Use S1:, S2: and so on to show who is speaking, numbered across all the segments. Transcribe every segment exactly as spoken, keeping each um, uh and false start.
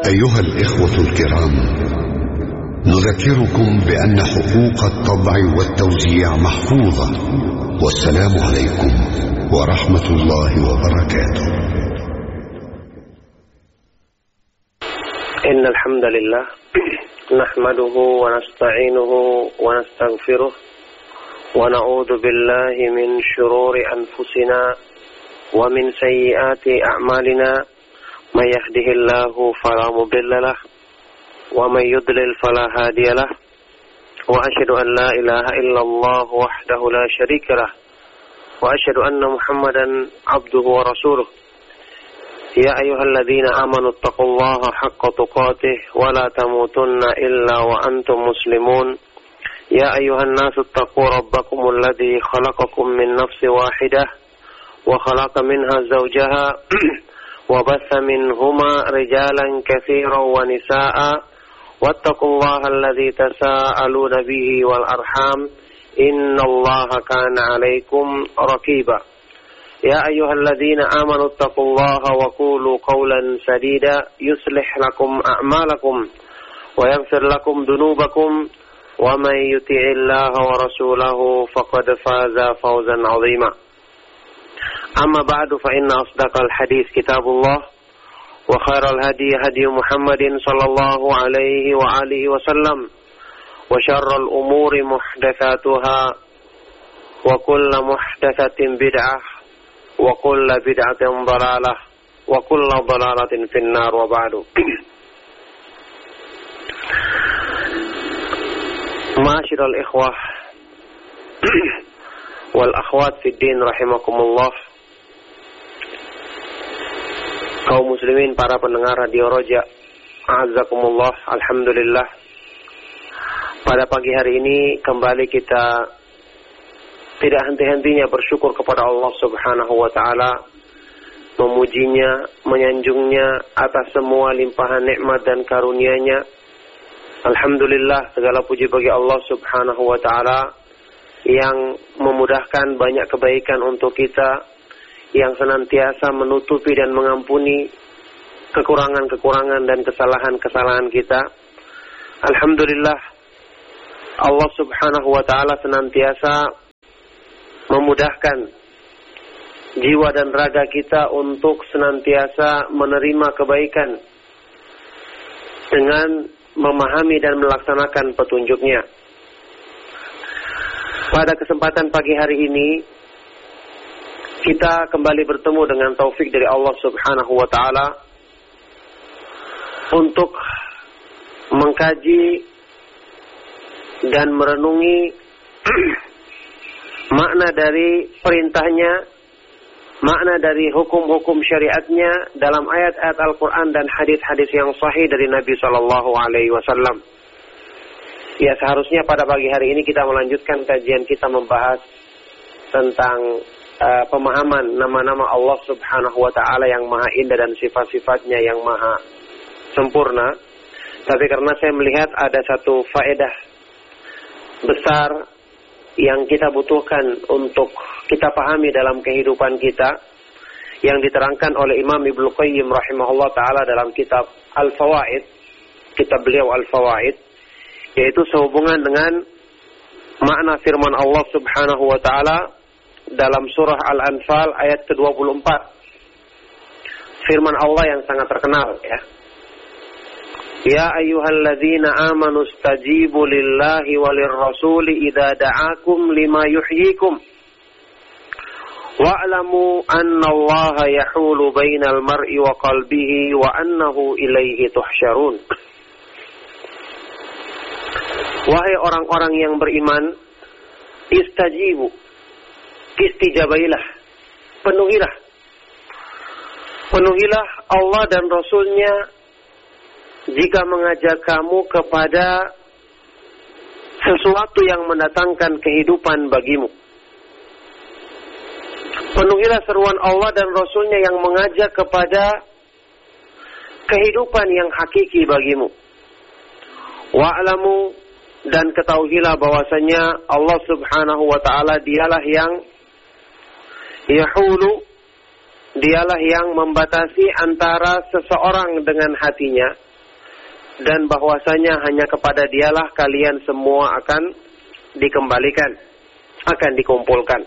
S1: أيها الإخوة الكرام، نذكركم بأن حقوق الطبع والتوزيع محفوظة، والسلام عليكم ورحمة الله وبركاته.
S2: إن الحمد لله نحمده ونستعينه ونستغفره ونعوذ بالله من شرور أنفسنا ومن سيئات أعمالنا، من يهده الله فلا مضل له ومن يضلل فلا هادي له، وأشهد أن لا إله إلا الله وحده لا شريك له، وأشهد أن محمدا عبده ورسوله. يا أيها الذين آمنوا اتقوا الله حق تقاته ولا تموتن إلا وأنتم مسلمون. يا أيها الناس اتقوا ربكم الذي خلقكم من نفس واحدة وخلق منها زوجها وبث منهما رجالا كثيرا ونساء، واتقوا الله الذي تساءلون به والأرحام إن الله كان عليكم رقيبا. يا أيها الذين آمنوا اتقوا الله وقولوا قولا سديدا يصلح لكم أعمالكم ويغفر لكم ذنوبكم، ومن يطع الله ورسوله فقد فاز فوزا عظيما. أما بعد، فإن أصدق الحديث كتاب الله، وخير الهدي هدي محمد صلى الله عليه وآله وسلم، وشر الأمور محدثاتها، وكل محدثة بدعة، وكل بدعة ضلالة، وكل ضلالة في النار. وبعد. Ma'asyiral ikhwah wal akhwat fid din rahimakumullah. Kaum muslimin, para pendengar Radio Roja, a'azzakumullah. Alhamdulillah, pada pagi hari ini kembali kita tidak henti-hentinya bersyukur kepada Allah Subhanahu wa taala, memujinya, menyanjungnya atas semua limpahan nikmat dan karunia-Nya. Alhamdulillah, segala puji bagi Allah Subhanahu wa taala yang memudahkan banyak kebaikan untuk kita, yang senantiasa menutupi dan mengampuni kekurangan-kekurangan dan kesalahan-kesalahan kita. Alhamdulillah, Allah Subhanahu wa taala senantiasa memudahkan jiwa dan raga kita untuk senantiasa menerima kebaikan dengan memahami dan melaksanakan petunjuk-Nya. Pada kesempatan pagi hari ini, kita kembali bertemu dengan taufik dari Allah Subhanahu wa taala untuk mengkaji dan merenungi makna dari perintahnya, makna dari hukum-hukum syariatnya dalam ayat-ayat Al-Quran dan hadis-hadis yang sahih dari Nabi Sallallahu Alaihi Wasallam. Ya, seharusnya pada pagi hari ini kita melanjutkan kajian kita membahas tentang uh, pemahaman nama-nama Allah Subhanahu Wa Taala yang maha indah dan sifat-sifatnya yang maha sempurna. Tapi karena saya melihat ada satu faedah besar yang kita butuhkan untuk kita pahami dalam kehidupan kita, yang diterangkan oleh Imam Ibnu Qayyim rahimahullah ta'ala dalam kitab Al-Fawaid, kitab beliau Al-Fawaid, yaitu sehubungan dengan makna firman Allah Subhanahu wa ta'ala dalam surah Al-Anfal ayat ke dua puluh empat. Firman Allah yang sangat terkenal, ya. Ya ayyuhalladzina amanu stajibu lillahi walir rasuli idza da'akum lima yuhyikum wa'lamu anna Allaha yahulu bainal mar'i wa qalbihi wa annahu ilaihi tuhsyarun. Wahai orang-orang yang beriman, istajibu, istijabailah, penuhilah penuhilah Allah dan Rasulnya jika mengajak kamu kepada sesuatu yang mendatangkan kehidupan bagimu. Penuhilah seruan Allah dan Rasulnya yang mengajak kepada kehidupan yang hakiki bagimu. Wa'lamu, dan ketahuilah bahwasanya Allah Subhanahu wa ta'ala dialah yang yahulu, dialah yang membatasi antara seseorang dengan hatinya, dan bahwasanya hanya kepada Dialah kalian semua akan dikembalikan, akan dikumpulkan.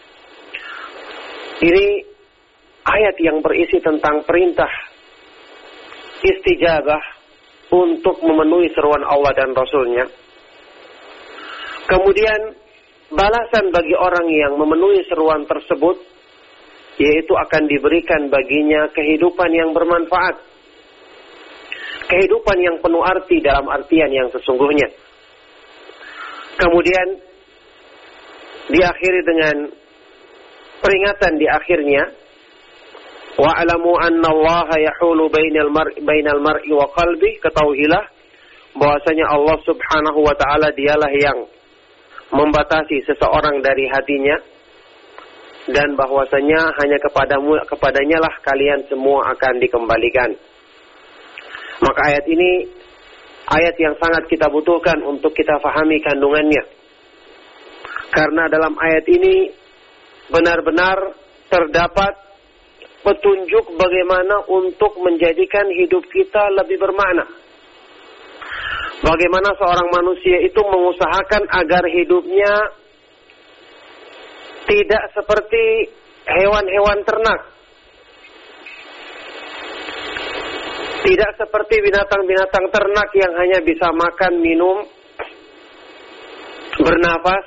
S2: Ini ayat yang berisi tentang perintah istijabah untuk memenuhi seruan Allah dan Rasul-Nya. Kemudian balasan bagi orang yang memenuhi seruan tersebut, yaitu akan diberikan baginya kehidupan yang bermanfaat, kehidupan yang penuh arti dalam artian yang sesungguhnya. Kemudian diakhiri dengan peringatan di akhirnya, wa'lamu annallaha yahulu bainal mar'i bainal mar'i wa qalbi, ketahuilah bahwasanya Allah Subhanahu wa taala Dialah yang membatasi seseorang dari hatinya, dan bahwasanya hanya kepadamu kepadanya lah kalian semua akan dikembalikan. Maka ayat ini ayat yang sangat kita butuhkan untuk kita fahami kandungannya. Karena dalam ayat ini benar-benar terdapat petunjuk bagaimana untuk menjadikan hidup kita lebih bermakna. Bagaimana seorang manusia itu mengusahakan agar hidupnya tidak seperti hewan-hewan ternak, tidak seperti binatang-binatang ternak yang hanya bisa makan, minum, bernafas,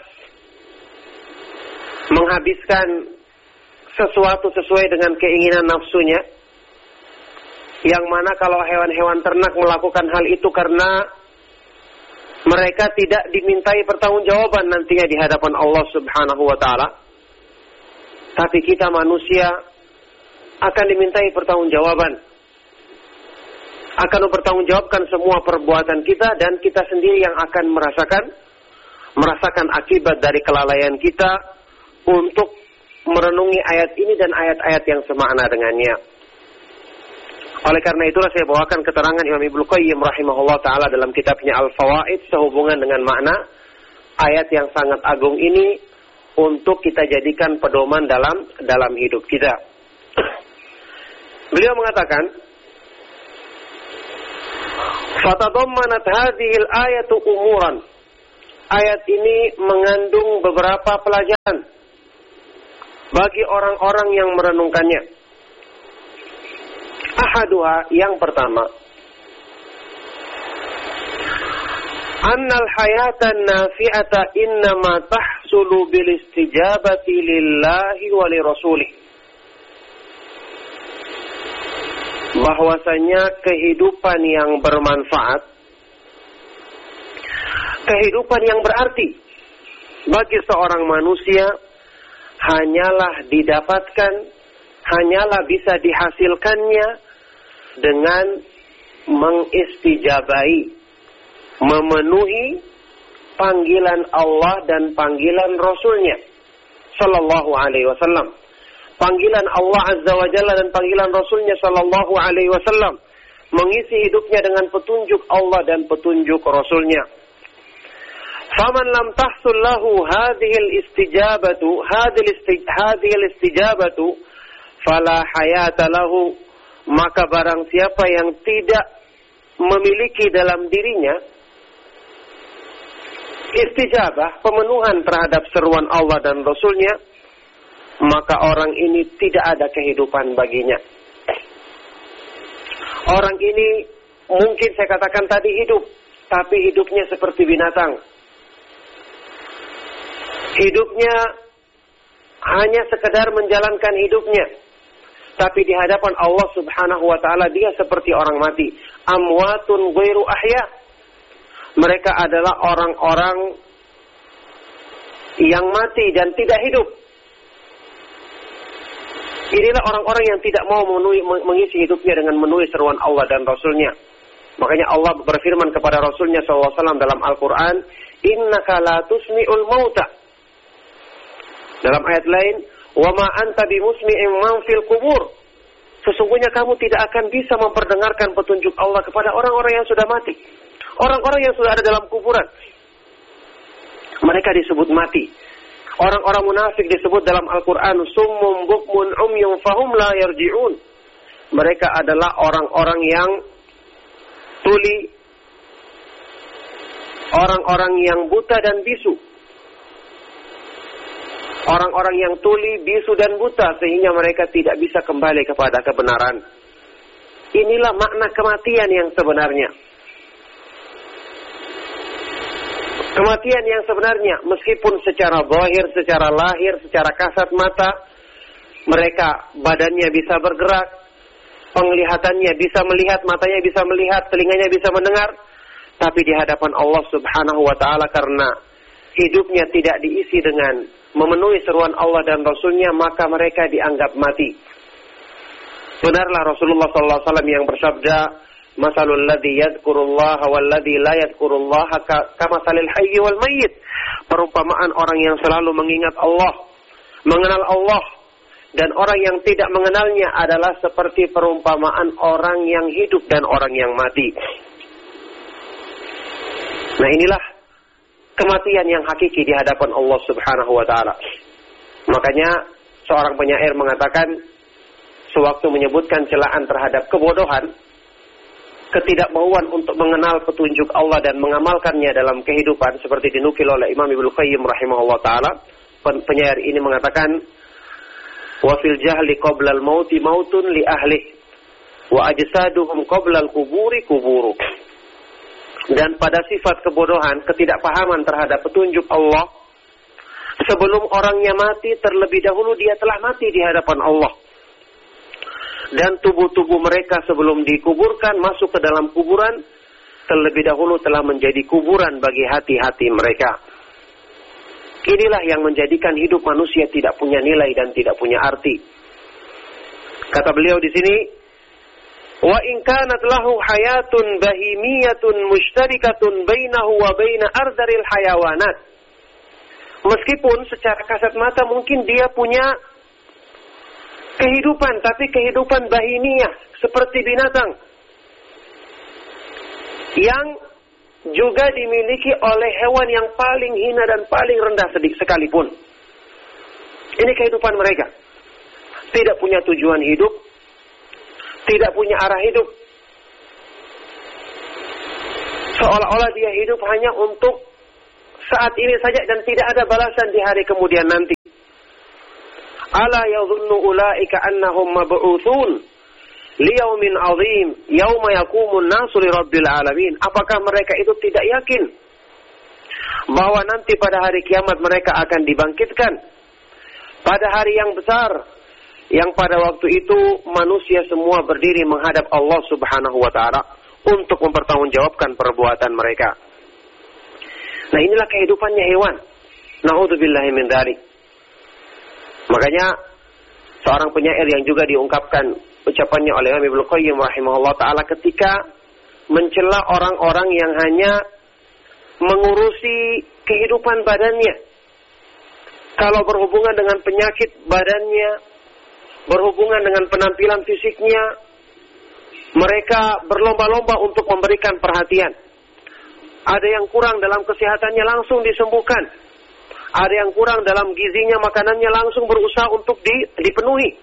S2: menghabiskan sesuatu sesuai dengan keinginan nafsunya. Yang mana kalau hewan-hewan ternak melakukan hal itu karena mereka tidak dimintai pertanggungjawaban nantinya di hadapan Allah Subhanahu wa taala. Tapi kita manusia akan dimintai pertanggungjawaban. Akan mempertanggungjawabkan semua perbuatan kita, dan kita sendiri yang akan merasakan merasakan akibat dari kelalaian kita untuk merenungi ayat ini dan ayat-ayat yang semakna dengannya. Oleh karena itulah saya bawakan keterangan Imam Ibnu Qayyim rahimahullah ta'ala dalam kitabnya Al-Fawaid sehubungan dengan makna ayat yang sangat agung ini untuk kita jadikan pedoman dalam dalam hidup kita. Beliau mengatakan, fatadammanat hadhil ayatu umuran. Ayat ini mengandung beberapa pelajaran bagi orang-orang yang merenungkannya. Ahaduha, yang pertama, annal hayatan nafi'ata innama tahsulu bil istijabati lillahi wa li rasulih. Bahwasanya kehidupan yang bermanfaat, kehidupan yang berarti bagi seorang manusia hanyalah didapatkan, hanyalah bisa dihasilkannya dengan mengistijabai, memenuhi panggilan Allah dan panggilan Rasul-Nya sallallahu alaihi wasallam. Panggilan Allah Azza wa Jalla dan panggilan Rasul-Nya sallallahu alaihi wasallam mengisi hidupnya dengan petunjuk Allah dan petunjuk Rasul-Nya. Faman lam tahsul lahu hadhil istijabatu hadhil istijabatu fala hayata lahu, maka barang siapa yang tidak memiliki dalam dirinya istijabah, pemenuhan terhadap seruan Allah dan Rasul-Nya, maka orang ini tidak ada kehidupan baginya. Orang ini mungkin saya katakan tadi hidup, tapi hidupnya seperti binatang. Hidupnya hanya sekedar menjalankan hidupnya, tapi di hadapan Allah Subhanahu wa taala dia seperti orang mati. Amwatun ghairu ahya. Mereka adalah orang-orang yang mati dan tidak hidup. Inilah orang-orang yang tidak mau memenuhi, mengisi hidupnya dengan memenuhi seruan Allah dan Rasul-Nya. Makanya Allah berfirman kepada Rasul-Nya sallallahu alaihi wasallam dalam Al-Quran, innaka la tusmi'ul mauta. Dalam ayat lain, wa ma anta bimusmi'in man fil qubur. Sesungguhnya kamu tidak akan bisa memperdengarkan petunjuk Allah kepada orang-orang yang sudah mati, orang-orang yang sudah ada dalam kuburan. Mereka disebut mati. Orang-orang munafik disebut dalam Al-Quran summum bukmun umyun fahum la yarji'un. Mereka adalah orang-orang yang tuli, orang-orang yang buta dan bisu, orang-orang yang tuli, bisu dan buta, sehingga mereka tidak bisa kembali kepada kebenaran. Inilah makna kematian yang sebenarnya. Kematian yang sebenarnya, meskipun secara zahir, secara lahir, secara kasat mata, mereka badannya bisa bergerak, penglihatannya bisa melihat, matanya bisa melihat, telinganya bisa mendengar, tapi di hadapan Allah Subhanahu wa Ta'ala, karena hidupnya tidak diisi dengan memenuhi seruan Allah dan Rasulnya, maka mereka dianggap mati. Benarlah Rasulullah sallallahu alaihi wasallam yang bersabda, "Masalul ladzi yadhkurullaha wal ladzi la yadhkurullaha kamasalil hayyi wal mayyit." Perumpamaan orang yang selalu mengingat Allah, mengenal Allah, dan orang yang tidak mengenalnya adalah seperti perumpamaan orang yang hidup dan orang yang mati. Nah, inilah kematian yang hakiki di hadapan Allah Subhanahu wa Ta'ala. Makanya seorang penyair mengatakan, sewaktu menyebutkan celaan terhadap kebodohan, ketidakmauan untuk mengenal petunjuk Allah dan mengamalkannya dalam kehidupan, seperti dinukil oleh Imam Ibnu Qayyim rahimahullah ta'ala, penyair ini mengatakan, wa fil jahli qoblal mauti mautun li ahli wa ajsaduhum qoblal kuburi kuburu. Dan pada sifat kebodohan, ketidakpahaman terhadap petunjuk Allah, sebelum orangnya mati, terlebih dahulu dia telah mati di hadapan Allah. Dan tubuh-tubuh mereka sebelum dikuburkan, masuk ke dalam kuburan, terlebih dahulu telah menjadi kuburan bagi hati-hati mereka. Inilah yang menjadikan hidup manusia tidak punya nilai dan tidak punya arti. Kata beliau di sini, wa in kanat lahu hayatun bahimiyatun mushtarikatun bainahu wa baina ardaril hayawanat. Meskipun secara kasat mata mungkin dia punya kehidupan, tapi kehidupan bahimiyah, seperti binatang, yang juga dimiliki oleh hewan yang paling hina dan paling rendah sekalipun. Ini kehidupan mereka. Tidak punya tujuan hidup, tidak punya arah hidup. Seolah-olah dia hidup hanya untuk saat ini saja dan tidak ada balasan di hari kemudian nanti. Ala yadhunnu ulaika annahum mab'utsun liyaumin 'adzim yauma yaqumun nasu lirabbil alamin. Apakah mereka itu tidak yakin bahwa nanti pada hari kiamat mereka akan dibangkitkan pada hari yang besar, yang pada waktu itu manusia semua berdiri menghadap Allah Subhanahu wa Ta'ala untuk mempertanggungjawabkan perbuatan mereka. Nah, inilah kehidupannya hewan. Na'udzubillahi min dzalik. Makanya seorang penyair yang juga diungkapkan ucapannya oleh Imam Ibnu Qayyim rahimahullah ta'ala ketika mencela orang-orang yang hanya mengurusi kehidupan badannya. Kalau berhubungan dengan penyakit badannya, berhubungan dengan penampilan fisiknya, mereka berlomba-lomba untuk memberikan perhatian. Ada yang kurang dalam kesehatannya, langsung disembuhkan. Ada yang kurang dalam gizinya, makanannya, langsung berusaha untuk di, dipenuhi.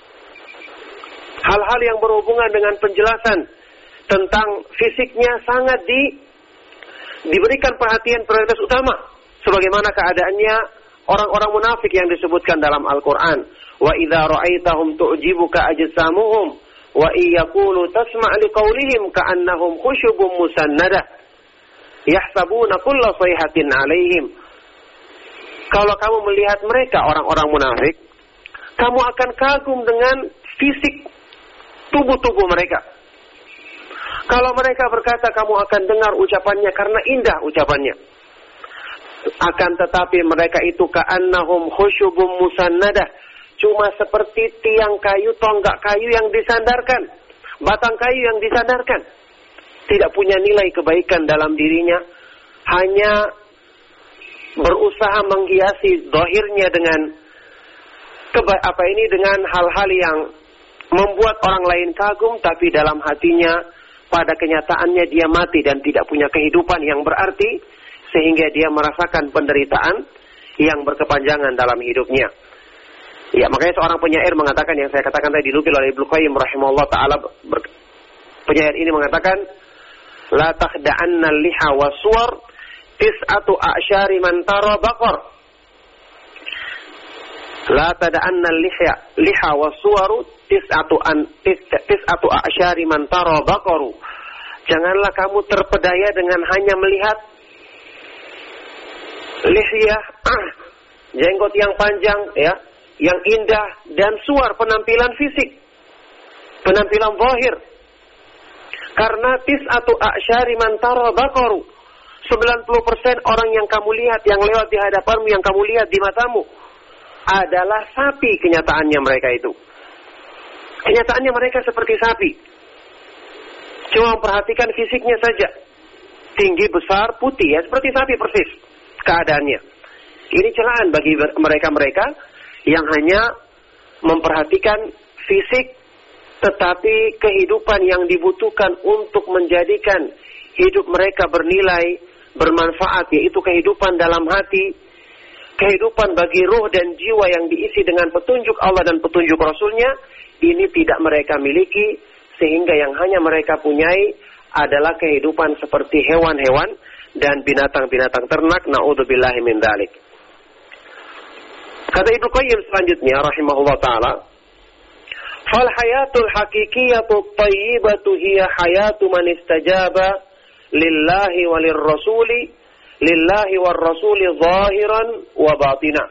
S2: Hal-hal yang berhubungan dengan penjelasan tentang fisiknya sangat di, diberikan perhatian prioritas utama. Sebagaimana keadaannya orang-orang munafik yang disebutkan dalam Al-Quran. Wa idza ra'aitahum tu'jibuka ajsamuhum wa iyaqulu tasma' liqaulihim ka'annahum khushubun musannadah yahsabuna kulla sayhatin 'alaihim. Kalau kamu melihat mereka, orang-orang munafik, kamu akan kagum dengan fisik tubuh-tubuh mereka. Kalau mereka berkata, kamu akan dengar ucapannya karena indah ucapannya. Akan tetapi mereka itu ka'annahum khusyubum musannadah, cuma seperti tiang kayu, tonggak kayu yang disandarkan, batang kayu yang disandarkan. Tidak punya nilai kebaikan dalam dirinya, hanya berusaha menghiasi zahirnya dengan keba- apa ini dengan hal-hal yang membuat orang lain kagum, tapi dalam hatinya pada kenyataannya dia mati dan tidak punya kehidupan yang berarti, sehingga dia merasakan penderitaan yang berkepanjangan dalam hidupnya. Ya, makanya seorang penyair mengatakan, yang saya katakan tadi dinukil oleh Ibnu Qayyim rahimahullah ta'ala, penyair ini mengatakan, la takhda'anna liha wa suwar tis'atu a'syari man tara baqar. La tada'anna al-lihya liha was-suwaru tis'atu an tis'atu a'syari man tara baqaru. Janganlah kamu terpedaya dengan hanya melihat lihyah, ah, jenggot yang panjang, ya, yang indah, dan suar, penampilan fisik, penampilan zahir. Karena tis'atu a'syari man tara baqaru, sembilan puluh persen orang yang kamu lihat, yang lewat di hadapanmu, yang kamu lihat di matamu, adalah sapi. Kenyataannya mereka itu, kenyataannya mereka seperti sapi. Cuma memperhatikan fisiknya saja, tinggi, besar, putih, ya, seperti sapi persis keadaannya. Ini celaan bagi mereka-mereka yang hanya memperhatikan fisik, tetapi kehidupan yang dibutuhkan untuk menjadikan hidup mereka bernilai, bermanfaat, yaitu kehidupan dalam hati, kehidupan bagi ruh dan jiwa yang diisi dengan petunjuk Allah dan petunjuk Rasulnya, ini tidak mereka miliki, sehingga yang hanya mereka punyai adalah kehidupan seperti hewan-hewan dan binatang-binatang ternak. Na'udzubillahi min dzalik. Kata Ibnu Qayyim selanjutnya rahimahullah taala, fal hayatul haqiqiyatu thayyibatu hiya hayatu man istajaba lillahi walir rasuli lillahi war rasuli zahiran wa batina.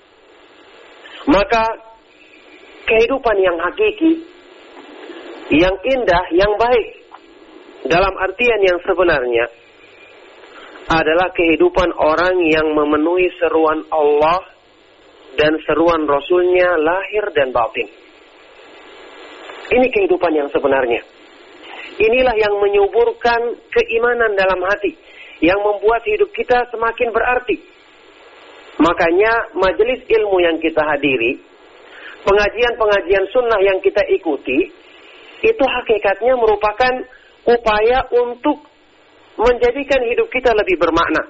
S2: Maka kehidupan yang hakiki, yang indah, yang baik, dalam artian yang sebenarnya, adalah kehidupan orang yang memenuhi seruan Allah dan seruan Rasulnya lahir dan batin. Ini kehidupan yang sebenarnya. Inilah yang menyuburkan keimanan dalam hati, yang membuat hidup kita semakin berarti. Makanya majelis ilmu yang kita hadiri, pengajian-pengajian sunnah yang kita ikuti, itu hakikatnya merupakan upaya untuk menjadikan hidup kita lebih bermakna,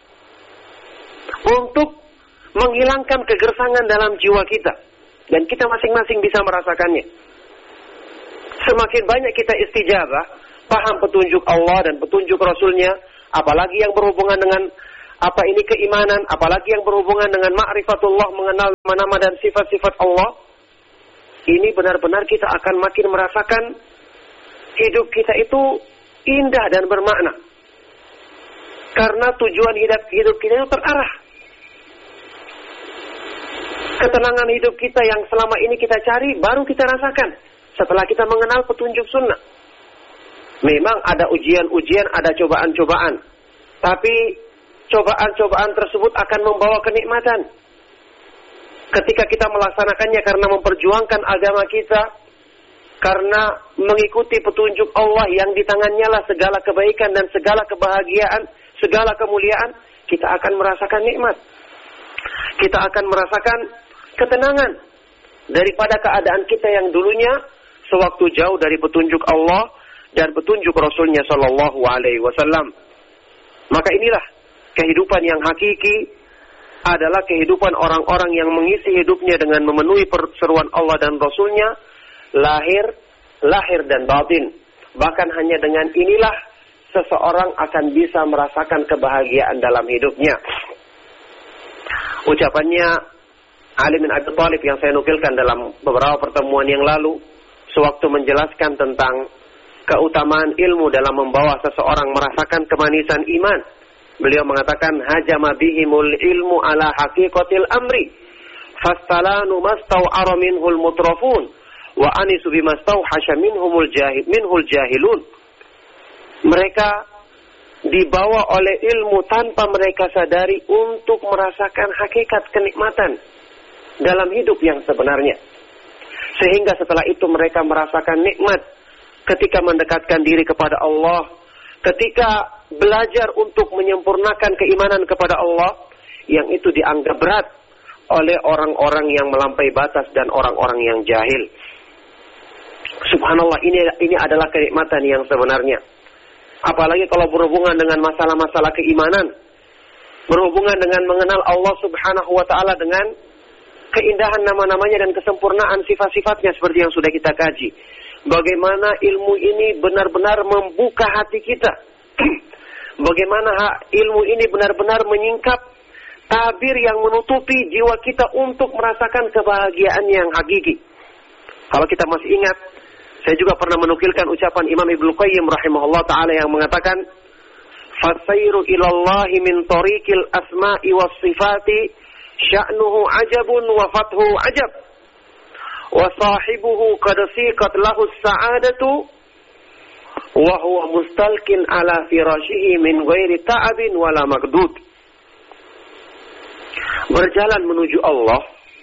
S2: untuk menghilangkan kegersangan dalam jiwa kita, dan kita masing-masing bisa merasakannya. Semakin banyak kita istijabah, paham petunjuk Allah dan petunjuk Rasulnya, apalagi yang berhubungan dengan apa ini keimanan, apalagi yang berhubungan dengan ma'rifatullah, mengenal nama-nama dan sifat-sifat Allah, ini benar-benar kita akan makin merasakan hidup kita itu indah dan bermakna. Karena tujuan hidup, hidup kita itu terarah. Ketenangan hidup kita yang selama ini kita cari, baru kita rasakan setelah kita mengenal petunjuk sunnah. Memang ada ujian-ujian, ada cobaan-cobaan, tapi cobaan-cobaan tersebut akan membawa kenikmatan. Ketika kita melaksanakannya karena memperjuangkan agama kita, karena mengikuti petunjuk Allah yang di tangannya lah segala kebaikan dan segala kebahagiaan, segala kemuliaan, kita akan merasakan nikmat. Kita akan merasakan ketenangan daripada keadaan kita yang dulunya sewaktu jauh dari petunjuk Allah dan petunjuk Rasulnya Shallallahu Alaihi Wasallam. Maka inilah kehidupan yang hakiki, adalah kehidupan orang-orang yang mengisi hidupnya dengan memenuhi perseruan Allah dan Rasulnya, lahir, lahir dan batin. Bahkan hanya dengan inilah seseorang akan bisa merasakan kebahagiaan dalam hidupnya. Ucapannya Ali bin Abi Thalib yang saya nukilkan dalam beberapa pertemuan yang lalu, sewaktu menjelaskan tentang keutamaan ilmu dalam membawa seseorang merasakan kemanisan iman. Beliau mengatakan, hajama bihimul ilmu ala haqiqatil amri, fastalanu mastaw'ara minhul mutrafun, wa anisu bimastawhasha minhumul jahil, minhul jahilun. Mereka dibawa oleh ilmu tanpa mereka sadari untuk merasakan hakikat kenikmatan dalam hidup yang sebenarnya. Sehingga setelah itu mereka merasakan nikmat ketika mendekatkan diri kepada Allah, ketika belajar untuk menyempurnakan keimanan kepada Allah, yang itu dianggap berat oleh orang-orang yang melampaui batas dan orang-orang yang jahil. Subhanallah, ini ini adalah kenikmatan yang sebenarnya. Apalagi kalau berhubungan dengan masalah-masalah keimanan, berhubungan dengan mengenal Allah Subhanahu wa taala dengan keindahan nama-namanya dan kesempurnaan sifat-sifatnya seperti yang sudah kita kaji. Bagaimana ilmu ini benar-benar membuka hati kita, Bagaimana ilmu ini benar-benar menyingkap tabir yang menutupi jiwa kita untuk merasakan kebahagiaan yang hakiki. Kalau kita masih ingat, saya juga pernah menukilkan ucapan Imam Ibnu Qayyim rahimahullah ta'ala yang mengatakan, Fasairu ilallahi min tariqil asma'i was sifati sya'nuhu ajabun wa fathu ajab. Wa sahibuhu qad siqat lahu as-sa'adatu wa huwa mustalkin ala firashihi min ghairi ta'abin wala magdud. Berjalan menuju Allah,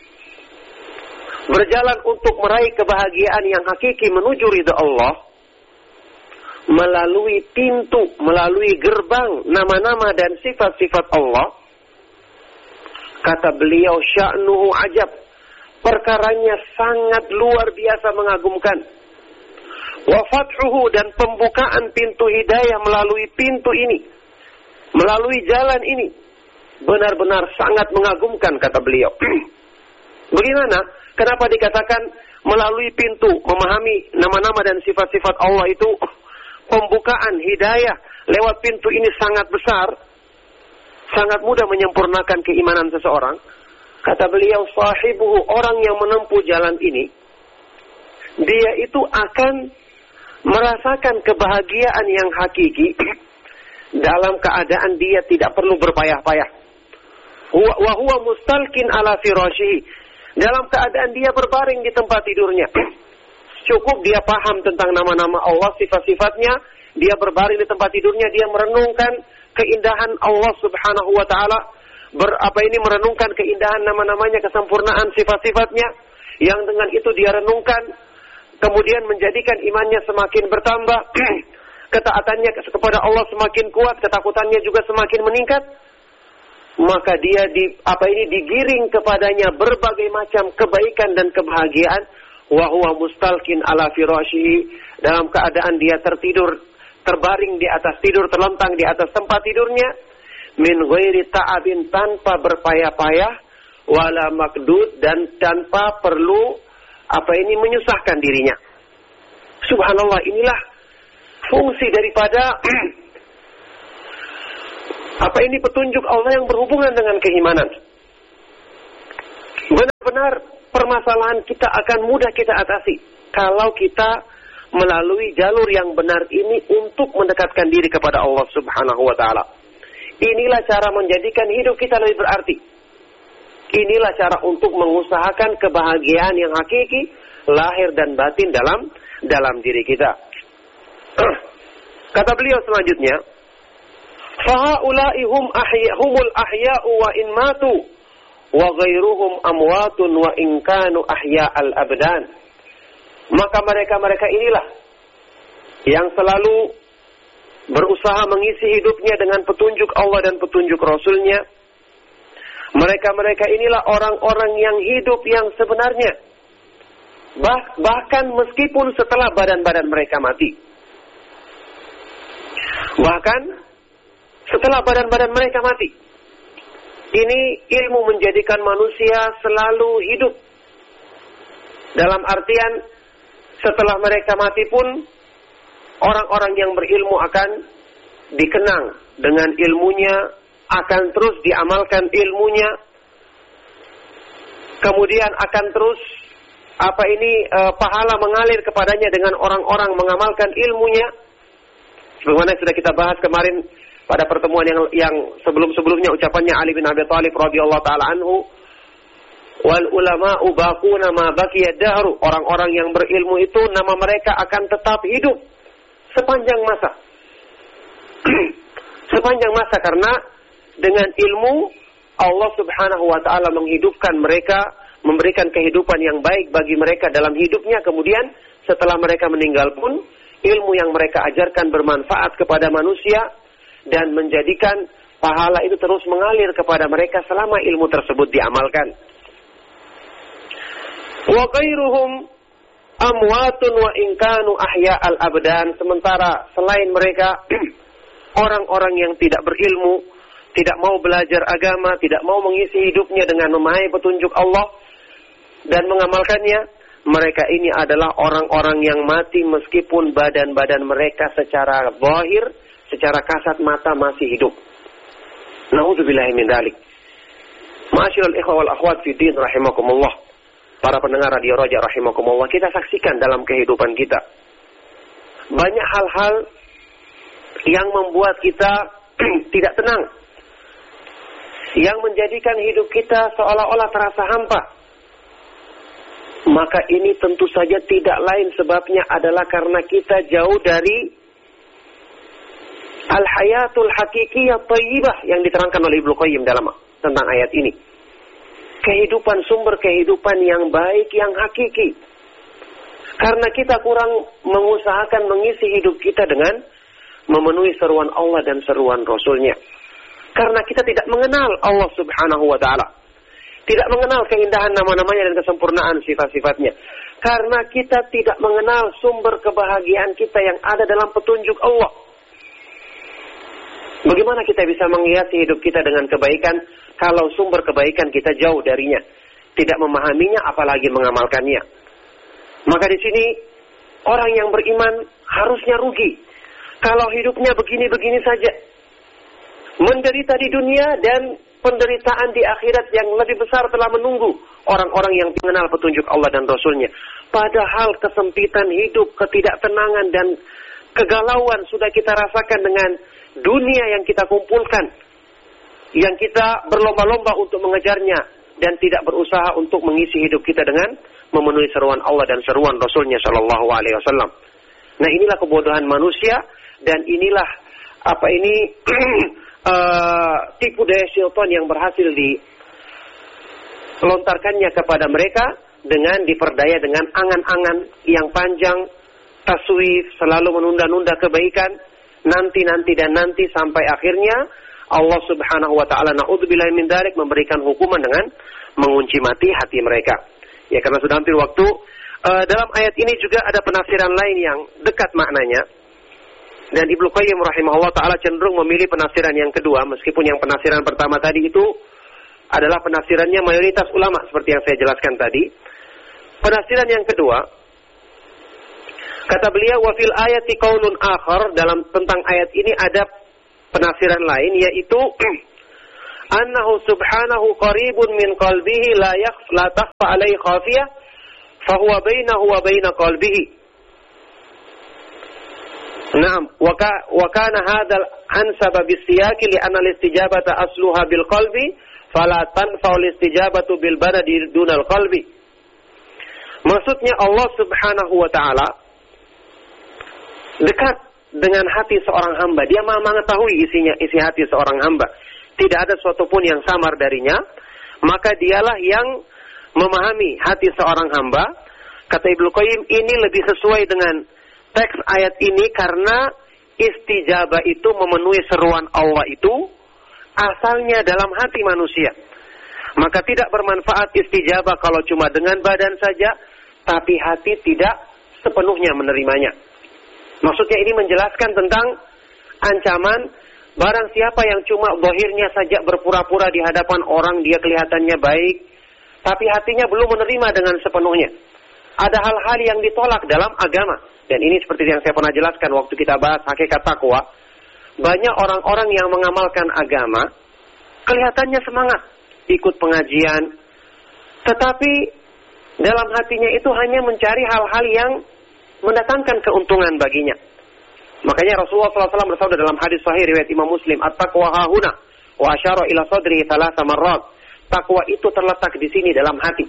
S2: berjalan untuk meraih kebahagiaan yang hakiki menuju ridha Allah, melalui pintu, melalui gerbang nama-nama dan sifat-sifat Allah. Kata beliau, sya'nuhu ajab, perkaranya sangat luar biasa mengagumkan. Wa fathuhu, dan pembukaan pintu hidayah melalui pintu ini, melalui jalan ini, benar-benar sangat mengagumkan, kata beliau. Bagaimana? Kenapa dikatakan melalui pintu memahami nama-nama dan sifat-sifat Allah itu pembukaan hidayah lewat pintu ini sangat besar, sangat mudah menyempurnakan keimanan seseorang. Kata beliau, sahibuhu, orang yang menempuh jalan ini, dia itu akan merasakan kebahagiaan yang hakiki dalam keadaan dia tidak perlu berpayah-payah. Wa huwa mustalkin ala firashihi, dalam keadaan dia berbaring di tempat tidurnya. Cukup dia paham tentang nama-nama Allah, sifat-sifatnya, dia berbaring di tempat tidurnya, dia merenungkan keindahan Allah Subhanahu wa taala, ber apa ini merenungkan keindahan nama-namanya, kesempurnaan sifat-sifatnya, yang dengan itu dia renungkan, kemudian menjadikan imannya semakin bertambah, ketaatannya kepada Allah semakin kuat, ketakutannya juga semakin meningkat. Maka dia di apa ini digiring kepadanya berbagai macam kebaikan dan kebahagiaan. Wa huwa mustalkin ala firashihi, dalam keadaan dia tertidur, terbaring di atas tidur, terlentang di atas tempat tidurnya, min ghairi ta'abin, tanpa berpayah-payah, wala makdud, dan tanpa perlu apa ini menyusahkan dirinya. Subhanallah, inilah fungsi daripada apa ini petunjuk Allah yang berhubungan dengan keimanan. Benar-benar permasalahan kita akan mudah kita atasi kalau kita melalui jalur yang benar ini untuk mendekatkan diri kepada Allah Subhanahu wa taala. Inilah cara menjadikan hidup kita lebih berarti. Inilah cara untuk mengusahakan kebahagiaan yang hakiki, lahir dan batin dalam dalam diri kita. Kata beliau selanjutnya, fahaula'i hum ahya'humul ahya'u wa in matu wa ghairuhum amwatun wa in kanu ahya'al abdan. Maka mereka-mereka inilah yang selalu berusaha mengisi hidupnya dengan petunjuk Allah dan petunjuk Rasulnya. Mereka-mereka inilah orang-orang yang hidup yang sebenarnya, bah, bahkan meskipun setelah badan-badan mereka mati. Bahkan setelah badan-badan mereka mati. Ini ilmu menjadikan manusia selalu hidup. Dalam artian, setelah mereka mati pun, orang-orang yang berilmu akan dikenang dengan ilmunya, akan terus diamalkan ilmunya, kemudian akan terus apa ini e, pahala mengalir kepadanya dengan orang-orang mengamalkan ilmunya. Sebagaimana sudah kita bahas kemarin pada pertemuan yang yang sebelum-sebelumnya, ucapannya Ali bin Abi Thalib radhiyallahu taala anhu, wal ulama'u baquna ma baqiya dahru, orang-orang yang berilmu itu nama mereka akan tetap hidup sepanjang masa. Sepanjang masa, karena dengan ilmu Allah Subhanahu wa taala menghidupkan mereka, memberikan kehidupan yang baik bagi mereka dalam hidupnya. Kemudian setelah mereka meninggal pun, ilmu yang mereka ajarkan bermanfaat kepada manusia dan menjadikan pahala itu terus mengalir kepada mereka selama ilmu tersebut diamalkan. Wa ghairuhum amwatun wa in kanu ahya'al abdan, sementara selain mereka orang-orang yang tidak berilmu, tidak mau belajar agama, tidak mau mengisi hidupnya dengan memahami petunjuk Allah dan mengamalkannya, mereka ini adalah orang-orang yang mati meskipun badan-badan mereka secara zahir, secara kasat mata masih hidup. Na'udzubillahi min dzalik. Ma'asyiral ikhwah wal akhwat fi din rahimakumullah. Para pendengar Radio Roja rahimakumullah, kita saksikan dalam kehidupan kita banyak hal-hal yang membuat kita tidak tenang, yang menjadikan hidup kita seolah-olah terasa hampa. Maka ini tentu saja tidak lain sebabnya adalah karena kita jauh dari al-hayatul hakikiyah thayyibah yang diterangkan oleh Ibnu Qayyim dalam tentang ayat ini. Kehidupan, sumber kehidupan yang baik, yang hakiki. Karena kita kurang mengusahakan mengisi hidup kita dengan memenuhi seruan Allah dan seruan Rasul-Nya. Karena kita tidak mengenal Allah Subhanahu wa Ta'ala. Tidak mengenal keindahan nama-namanya dan kesempurnaan sifat-sifatnya. Karena kita tidak mengenal sumber kebahagiaan kita yang ada dalam petunjuk Allah. Bagaimana kita bisa menghiasi hidup kita dengan kebaikan kalau sumber kebaikan kita jauh darinya, tidak memahaminya apalagi mengamalkannya? Maka di sini orang yang beriman harusnya rugi kalau hidupnya begini-begini saja, menderita di dunia dan penderitaan di akhirat yang lebih besar telah menunggu orang-orang yang mengenal petunjuk Allah dan Rasul-Nya. Padahal kesempitan hidup, ketidaktenangan dan kegalauan sudah kita rasakan dengan dunia yang kita kumpulkan, yang kita berlomba-lomba untuk mengejarnya dan tidak berusaha untuk mengisi hidup kita dengan memenuhi seruan Allah dan seruan Rasul-Nya Shallallahu Alaihi Wasallam. Nah, inilah kebodohan manusia dan inilah apa ini uh, tipu daya syaitan yang berhasil dilontarkannya kepada mereka dengan diperdaya dengan angan-angan yang panjang, taswif, selalu menunda-nunda kebaikan, nanti-nanti dan nanti sampai akhirnya Allah Subhanahu wa Ta'ala na'udzubillahi min dzalik memberikan hukuman dengan mengunci mati hati mereka. Ya, karena sudah hampir waktu. Uh, dalam ayat ini juga ada penafsiran lain yang dekat maknanya. Dan Ibnu Qayyim rahimahullah ta'ala cenderung memilih penafsiran yang kedua, meskipun yang penafsiran pertama tadi itu adalah penafsirannya mayoritas ulama seperti yang saya jelaskan tadi. Penafsiran yang kedua, kata beliau, wa fil ayati qaulun akhar, dalam tentang ayat ini ada penafsiran lain, yaitu annahu subhanahu qaribun min qalbihi la yakhf la takhfa alaihi khafiyah fa huwa bainahu wa baina qalbihi. Naam, wa kana hadzal ansaba bisiyaqi li anna al-istijabata asluha bil qalbi fala tanfa'u al-istijabatu bil badani dunal qalbi. Maksudnya Allah Subhanahu wa Ta'ala dekat dengan hati seorang hamba. Dia Maha mengetahui isinya, isi hati seorang hamba. Tidak ada sesuatu pun yang samar darinya. Maka dialah yang memahami hati seorang hamba. Kata Ibnu Qayyim, ini lebih sesuai dengan teks ayat ini karena istijabah itu memenuhi seruan Allah itu asalnya dalam hati manusia. Maka tidak bermanfaat istijabah kalau cuma dengan badan saja, tapi hati tidak sepenuhnya menerimanya. Maksudnya ini menjelaskan tentang ancaman barang siapa yang cuma zahirnya saja berpura-pura di hadapan orang, dia kelihatannya baik, tapi hatinya belum menerima dengan sepenuhnya. Ada hal-hal yang ditolak dalam agama. Dan ini seperti yang saya pernah jelaskan waktu kita bahas hakikat takwa. Banyak orang-orang yang mengamalkan agama, kelihatannya semangat, ikut pengajian, tetapi dalam hatinya itu hanya mencari hal-hal yang mendatangkan keuntungan baginya. Makanya Rasulullah shallallahu alaihi wasallam bersabda dalam hadis sahih riwayat Imam Muslim, at-taqwa hahuna wa asyara ila sadri thalatha marrat. Takwa itu terletak di sini dalam hati.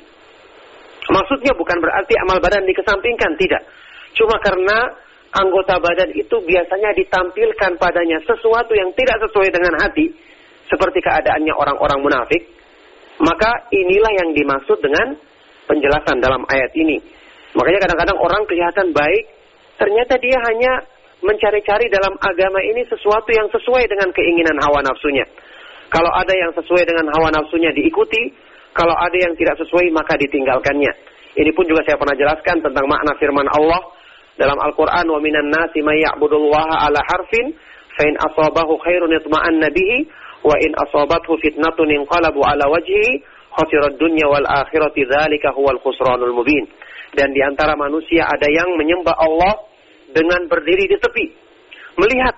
S2: Maksudnya bukan berarti amal badan dikesampingkan, tidak. Cuma karena anggota badan itu biasanya ditampilkan padanya sesuatu yang tidak sesuai dengan hati, seperti keadaannya orang-orang munafik, maka inilah yang dimaksud dengan penjelasan dalam ayat ini. Makanya kadang-kadang orang kelihatan baik, ternyata dia hanya mencari-cari dalam agama ini sesuatu yang sesuai dengan keinginan hawa nafsunya. Kalau ada yang sesuai dengan hawa nafsunya diikuti, kalau ada yang tidak sesuai maka ditinggalkannya. Ini pun juga saya pernah jelaskan tentang makna firman Allah dalam Al-Quran, wa minan nasi may ya'budullaha ala harfin fa in asabahu khairun yatma'anna bihi wa in asabathu fitnatun inqalabu ala wajhihi khasirad dunya wal akhirati dzalika huwal khusranul mubin. Dan di antara manusia ada yang menyembah Allah dengan berdiri di tepi, melihat,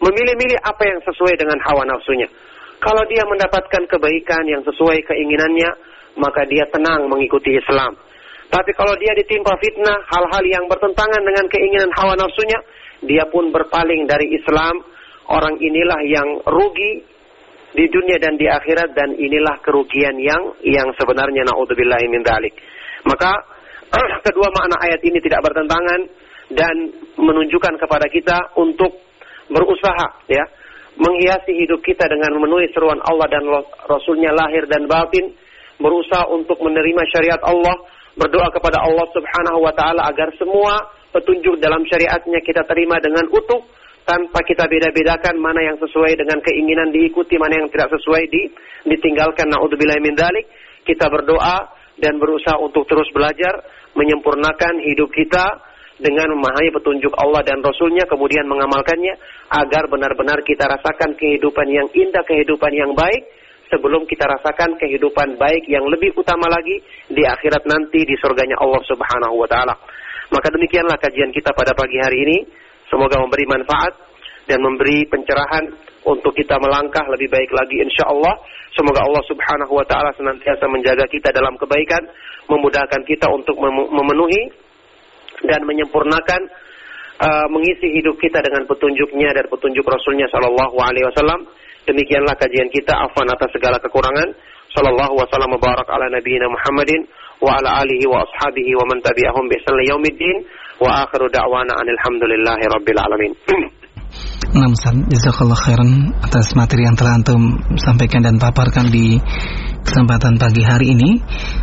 S2: memilih-milih apa yang sesuai dengan hawa nafsunya. Kalau dia mendapatkan kebaikan yang sesuai keinginannya, maka dia tenang mengikuti Islam. Tapi kalau dia ditimpa fitnah, hal-hal yang bertentangan dengan keinginan hawa nafsunya, dia pun berpaling dari Islam. Orang inilah yang rugi di dunia dan di akhirat, dan inilah kerugian yang yang sebenarnya, naudzubillahi min dzalik. Maka kedua makna ayat ini tidak bertentangan dan menunjukkan kepada kita untuk berusaha, ya, menghiasi hidup kita dengan memenuhi seruan Allah dan Rasulnya lahir dan batin, berusaha untuk menerima syariat Allah, berdoa kepada Allah Subhanahu wa Ta'ala agar semua petunjuk dalam syariatnya kita terima dengan utuh, tanpa kita beda-bedakan mana yang sesuai dengan keinginan diikuti, mana yang tidak sesuai di, ditinggalkan. Na'udzubillahi min dzalik. Kita berdoa dan berusaha untuk terus belajar, menyempurnakan hidup kita dengan memahami petunjuk Allah dan Rasulnya, kemudian mengamalkannya, agar benar-benar kita rasakan kehidupan yang indah, kehidupan yang baik, sebelum kita rasakan kehidupan baik yang lebih utama lagi di akhirat nanti, di surganya Allah Subhanahu wa Ta'ala. Maka demikianlah kajian kita pada pagi hari ini. Semoga memberi manfaat dan memberi pencerahan untuk kita melangkah lebih baik lagi insyaAllah. Semoga Allah Subhanahu wa Ta'ala senantiasa menjaga kita dalam kebaikan, memudahkan kita untuk memenuhi dan menyempurnakan uh, mengisi hidup kita dengan petunjuknya dan petunjuk Rasulnya sallallahu alaihi wasallam. Demikianlah kajian kita, afwan atas segala kekurangan. Sallallahu wasallam wa barak ala nabiyina Muhammadin wa ala alihi wa ashabihi wa man tabi'ahum bi ihsan ila yaumiddin wa akhiru da'wana anil hamdulillahi rabbil alamin.
S3: Nah, Ustaz, jazakallah khairan atas materi yang telah antum sampaikan dan paparkan di kesempatan pagi hari ini.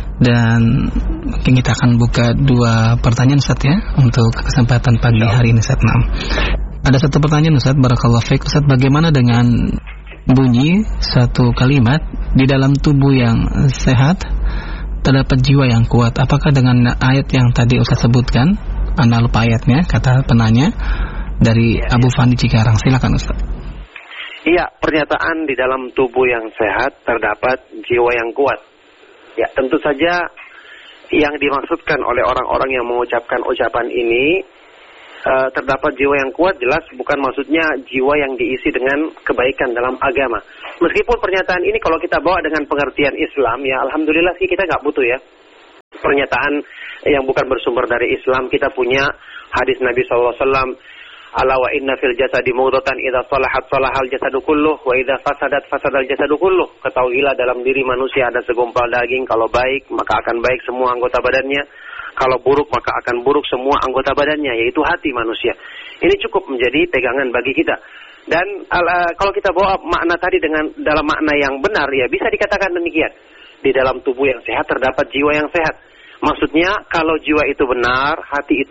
S3: Dan mungkin kita akan buka dua pertanyaan, Ustaz, ya, untuk kesempatan pagi hari ini, Ustaz. Nah, ada satu pertanyaan, Ustaz, barakallahu fiik. Ustaz, bagaimana dengan bunyi satu kalimat, di dalam tubuh yang sehat terdapat jiwa yang kuat? Apakah dengan ayat yang tadi Ustaz sebutkan? Anda lupa ayatnya, kata penanya dari Abu Fandi Cikarang. Silakan, Ustaz.
S2: Iya, pernyataan di dalam tubuh yang sehat terdapat jiwa yang kuat. Ya, tentu saja yang dimaksudkan oleh orang-orang yang mengucapkan ucapan ini, uh, terdapat jiwa yang kuat, jelas bukan maksudnya jiwa yang diisi dengan kebaikan dalam agama. Meskipun pernyataan ini kalau kita bawa dengan pengertian Islam, ya alhamdulillah sih kita nggak butuh ya pernyataan yang bukan bersumber dari Islam. Kita punya hadis Nabi sallallahu alaihi wasallam, ala wa inna fil jasadi mudghatan idza salahat salahal jasadu kulluh wa idza fasadat fasadal jasadu kulluh. Ketahuilah dalam diri manusia ada segumpal daging, kalau baik maka akan baik semua anggota badannya, kalau buruk maka akan buruk semua anggota badannya, yaitu hati manusia. Ini cukup menjadi pegangan bagi kita. Dan uh, kalau kita bawa makna tadi dengan dalam makna yang benar, ya bisa dikatakan demikian. Di dalam tubuh yang sehat terdapat jiwa yang sehat. Maksudnya kalau jiwa itu benar, hati itu